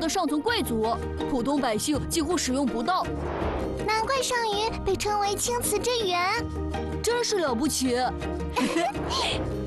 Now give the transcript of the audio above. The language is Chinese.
的上层贵族，普通百姓几乎使用不到。 难怪上虞被称为青瓷之源， 真是了不起。